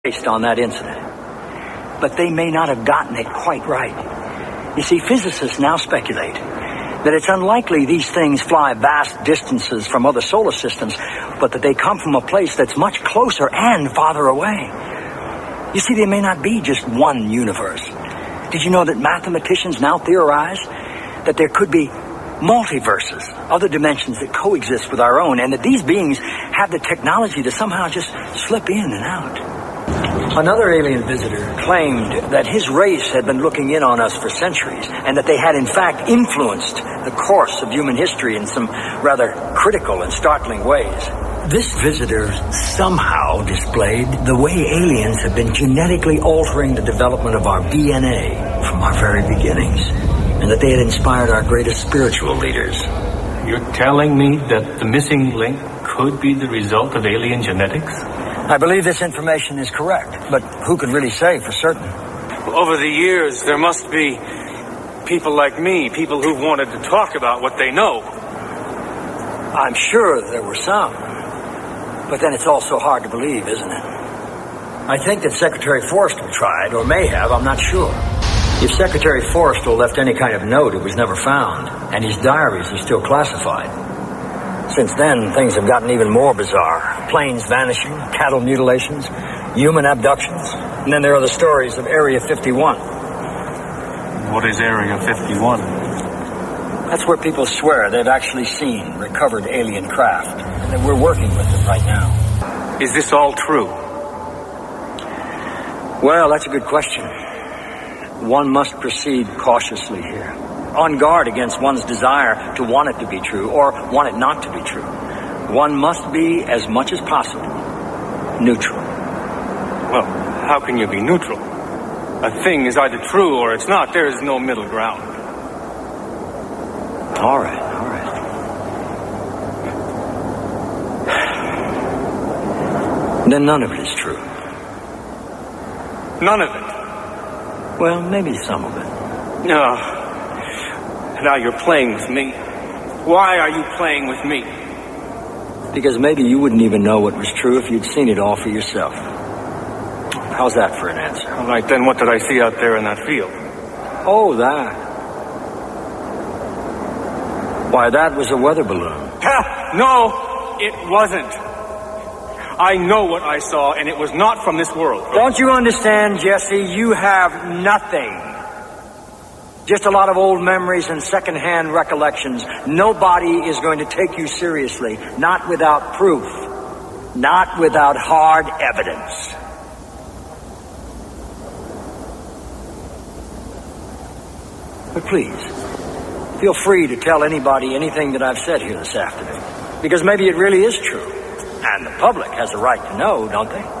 based on that incident. But they may not have gotten it quite right. You see, physicists now speculate that it's unlikely these things fly vast distances from other solar systems, but that they come from a place that's much closer and farther away. You see, there may not be just one universe. Did you know that mathematicians now theorize that there could be multiverses, other dimensions that coexist with our own, and that these beings have the technology to somehow just slip in and out? Another alien visitor claimed that his race had been looking in on us for centuries, and that they had in fact influenced the course of human history in some rather critical and startling ways. This visitor somehow displayed the way aliens have been genetically altering the development of our DNA from our very beginnings, and that they had inspired our greatest spiritual leaders. You're telling me that the missing link could be the result of alien genetics? I believe this information is correct, but who could really say for certain? Over the years, there must be people like me, people who've wanted to talk about what they know. I'm sure there were some, but then it's also hard to believe, isn't it? I think that Secretary Forrestal tried, or may have, I'm not sure. If Secretary Forrestal left any kind of note, it was never found, and his diaries are still classified. Since then, things have gotten even more bizarre. Planes vanishing, cattle mutilations, human abductions. And then there are the stories of Area 51. What is Area 51? That's where people swear they've actually seen recovered alien craft, and that we're working with them right now. Is this all true? Well, that's a good question. One must proceed cautiously here, on guard against one's desire to want it to be true or want it not to be true. One must be, as much as possible, neutral. Well, how can you be neutral? A thing is either true or it's not. There is no middle ground. All right. Then none of it is true. None of it? Well, maybe some of it. No. Now you're playing with me. Why are you playing with me? Because maybe you wouldn't even know what was true if you'd seen it all for yourself. How's that for an answer? All right, then what did I see out there in that field? Oh, that. Why, that was a weather balloon. No, it wasn't. I know what I saw, and it was not from this world. Don't you understand, Jesse? You have nothing. Just a lot of old memories and secondhand recollections. Nobody is going to take you seriously. Not without proof. Not without hard evidence. But please, feel free to tell anybody anything that I've said here this afternoon. Because maybe it really is true. And the public has a right to know, don't they?